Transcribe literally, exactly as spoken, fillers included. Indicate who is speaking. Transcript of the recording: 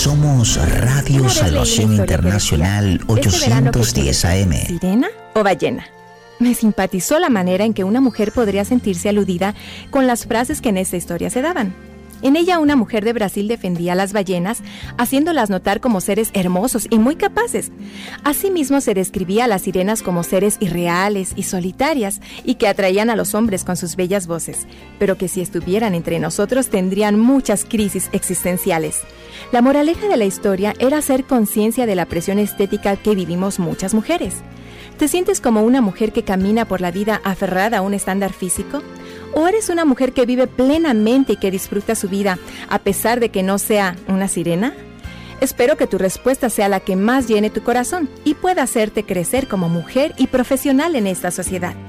Speaker 1: Somos Radio Salvación Internacional ochocientos diez A M.
Speaker 2: ¿Sirena o ballena? Me simpatizó la manera en que una mujer podría sentirse aludida con las frases que en esta historia se daban. En ella, una mujer de Brasil defendía a las ballenas, haciéndolas notar como seres hermosos y muy capaces. Asimismo, se describía a las sirenas como seres irreales y solitarias, y que atraían a los hombres con sus bellas voces, pero que si estuvieran entre nosotros tendrían muchas crisis existenciales. La moraleja de la historia era hacer conciencia de la presión estética que vivimos muchas mujeres. ¿Te sientes como una mujer que camina por la vida aferrada a un estándar físico? ¿O eres una mujer que vive plenamente y que disfruta su vida a pesar de que no sea una sirena? Espero que tu respuesta sea la que más llene tu corazón y pueda hacerte crecer como mujer y profesional en esta sociedad.